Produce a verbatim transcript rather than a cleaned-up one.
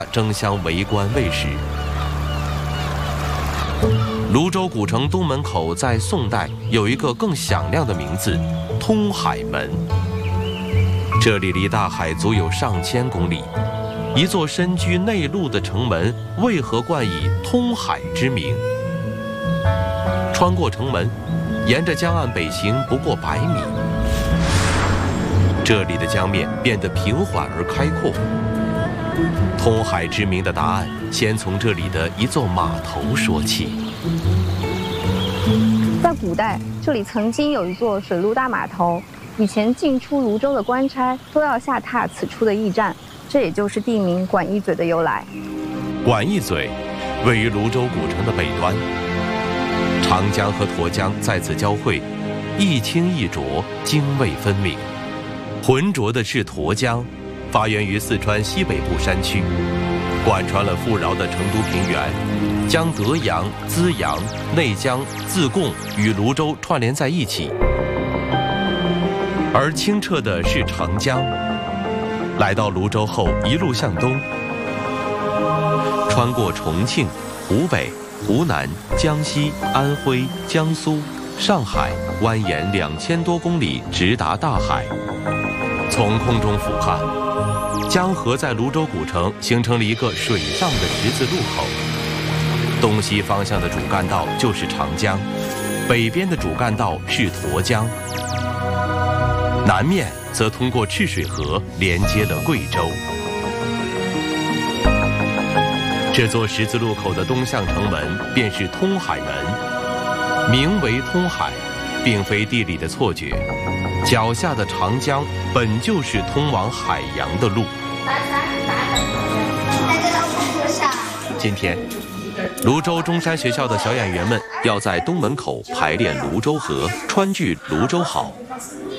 争相围观喂食。泸州古城东门口在宋代有一个更响亮的名字——通海门。这里离大海足有上千公里，一座身居内陆的城门为何冠以通海之名？穿过城门，沿着江岸北行不过百米，这里的江面变得平缓而开阔。通海之名的答案，先从这里的一座码头说起。 在古代，这里曾经有一座水陆大码头，以前进出泸州的官差都要下榻此处的驿站，这也就是地名管驿嘴的由来。 管驿嘴位于泸州古城的北端，长江和沱江在此交汇，一清一浊，泾渭分明。浑浊的是沱江，发源于四川西北部山区，贯穿了富饶的成都平原，将德阳、资阳、内江、自贡与泸州串联在一起。而清澈的是长江，来到泸州后一路向东，穿过重庆、湖北、湖南、江西、安徽、江苏、上海，蜿蜒两千多公里，直达大海。从空中俯瞰，江河在泸州古城形成了一个水上的十字路口。东西方向的主干道就是长江，北边的主干道是沱江，南面则通过赤水河连接了贵州。这座十字路口的东向城门便是通海门，名为通海，并非地理的错觉。脚下的长江本就是通往海洋的路。今天，泸州中山学校的小演员们要在东门口排练泸州河，川剧《泸州好》。